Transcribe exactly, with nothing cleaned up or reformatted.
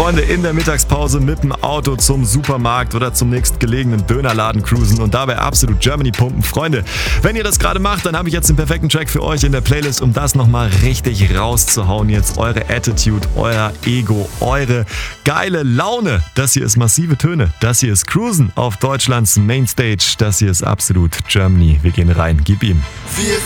Freunde, in der Mittagspause mit dem Auto zum Supermarkt oder zum nächstgelegenen Dönerladen cruisen und dabei absolut Germany pumpen. Freunde, wenn ihr das gerade macht, dann habe ich jetzt den perfekten Track für euch in der Playlist, um das nochmal richtig rauszuhauen. Jetzt eure Attitude, euer Ego, eure geile Laune. Das hier ist Massive Töne. Das hier ist Cruisen auf Deutschlands Mainstage. Das hier ist absolut Germany. Wir gehen rein. Gib ihm. Wir